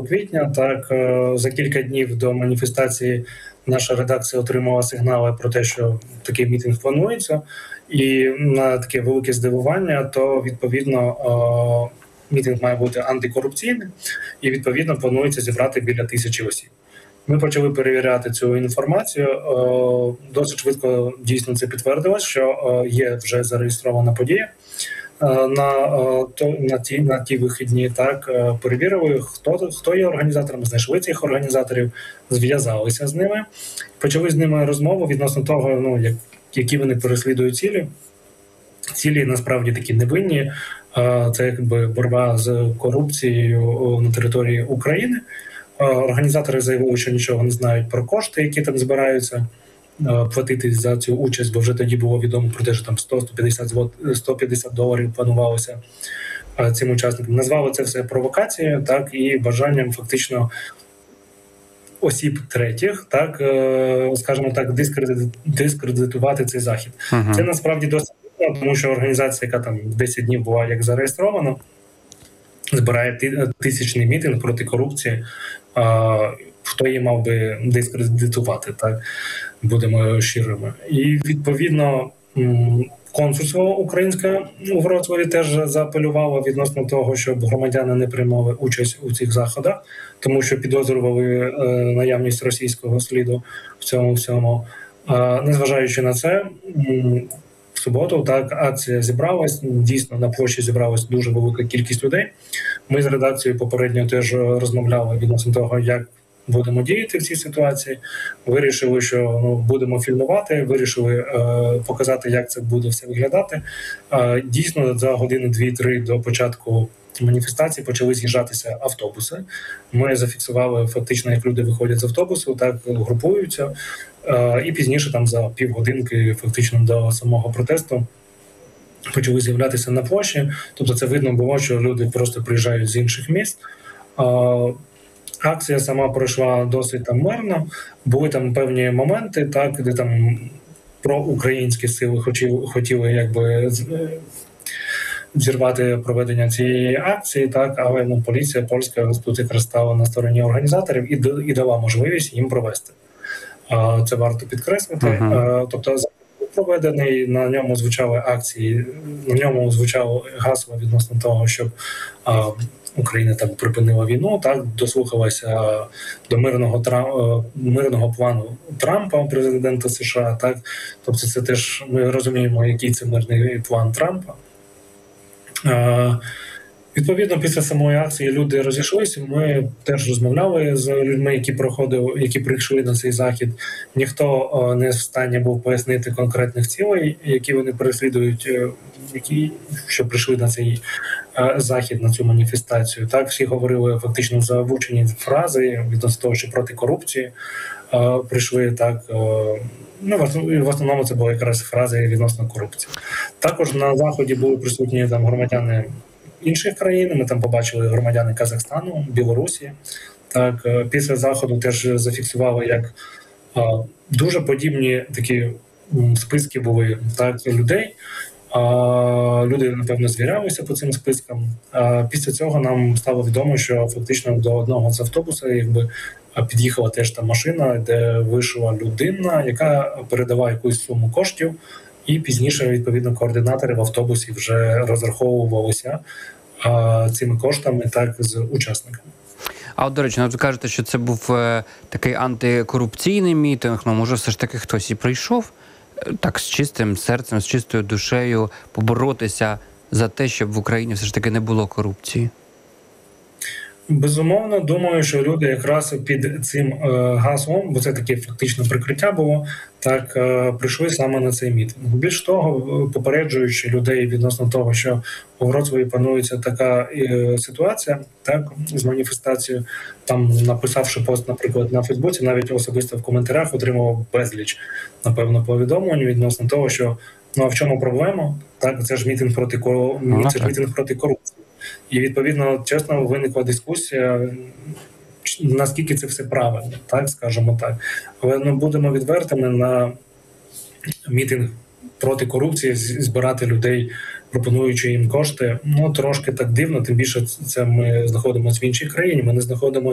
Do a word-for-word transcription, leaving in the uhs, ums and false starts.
квітня. Так, за кілька днів до маніфестації наша редакція отримала сигнали про те, що такий мітинг планується, і на таке велике здивування, то відповідно мітинг має бути антикорупційний, і відповідно планується зібрати біля тисячі осіб. Ми почали перевіряти цю інформацію. Досить швидко дійсно це підтвердилось, що є вже зареєстрована подія. На на ті на ті вихідні так перевірили, хто хто є організатором, знайшли цих організаторів, зв'язалися з ними, почали з ними розмову відносно того, ну як які вони переслідують цілі. Цілі насправді такі невинні. Це якби боротьба з корупцією на території України. Організатори заявили, що нічого не знають про кошти, які там збираються платити за цю участь, бо вже тоді було відомо про те, що там сто п'ятдесят доларів планувалося цим учасникам. Назвали це все провокацією, так, і бажанням фактично осіб третіх, так, скажімо так, дискредитувати цей захід. Uh-huh. Це насправді досить дивно, тому що організація, яка там десять днів була як зареєстрована, збирає тисячний мітинг проти корупції. Хто її мав би дискредитувати, так, будемо щирими. І відповідно консульство українське у Вроцлаві теж заапелювало відносно того, щоб громадяни не приймали участь у цих заходах, тому що підозрювали наявність російського сліду в цьому всьому. Незважаючи на це, в суботу так акція зібралась, дійсно на площі зібралась дуже велика кількість людей. Ми з редакцією попередньо теж розмовляли відносно того, як будемо діяти в цій ситуації. Вирішили, що ну, будемо фільмувати, вирішили е, показати, як це буде все виглядати. Е, дійсно, за години дві-три до початку маніфестації почали з'їжджатися автобуси. Ми зафіксували фактично, як люди виходять з автобусу, так групуються. Е, і пізніше, там за півгодинки, фактично до самого протесту, почали з'являтися на площі. Тобто це видно було, що люди просто приїжджають з інших міст. Е, Акція сама пройшла досить там мирно, були там певні моменти, так, де там проукраїнські сили хотіли, хотіли якби зірвати проведення цієї акції, так, але ну, поліція польська тут якраз стала на стороні організаторів і, і дала можливість їм провести. Це варто підкреслити. Uh-huh. Тобто проведений, на ньому звучали акції, на ньому звучало гасло відносно того, щоб Україна там припинила війну, так, дослухалася до мирного мирного плану Трампа, президента США, так. Тобто це теж ми розуміємо, який це мирний план Трампа. Відповідно, після самої акції люди розійшлися. Ми теж розмовляли з людьми, які проходили, які прийшли на цей захід. Ніхто не в стані був пояснити конкретних цілей, які вони переслідують, які що прийшли на цей захід, на цю маніфестацію. Так, всі говорили фактично заучені фрази відносно того, що проти корупції прийшли. Так, ну в основному це були якраз фрази відносно корупції. Також на заході були присутні там громадяни інших країн. Ми там побачили громадяни Казахстану, Білорусі. Так, після заходу теж зафіксували, як а, дуже подібні такі списки були, так, людей. А, люди, напевно, звірялися по цим спискам. А після цього нам стало відомо, що фактично до одного з автобуса якби під'їхала теж та машина, де вийшла людина, яка передала якусь суму коштів. І пізніше, відповідно, координатори в автобусі вже розраховувалися а, цими коштами так з учасниками. А от, до речі, ну, ви кажете, що це був е, такий антикорупційний мітинг, ну, може, все ж таки хтось і прийшов е, так з чистим серцем, з чистою душею поборотися за те, щоб в Україні все ж таки не було корупції? Безумовно, думаю, що люди якраз під цим е, гаслом, бо це таке фактично прикриття було, так е, прийшли саме на цей мітинг. Більш того, попереджуючи людей відносно того, що у Вроцлаві планується така е, ситуація, так, з маніфестацією, там написавши пост, наприклад, на Фейсбуці, навіть особисто в коментарях отримував безліч, напевно, повідомлень відносно того, що ну а в чому проблема? Так, це ж мітинг проти кору... це ж мітинг проти корупції. І, відповідно, чесно, виникла дискусія, наскільки це все правильно, так, скажімо так. Але ну, будемо відвертими, на мітинг проти корупції збирати людей, пропонуючи їм кошти, ну, трошки так дивно, тим більше це ми знаходимося в іншій країні, ми не знаходимося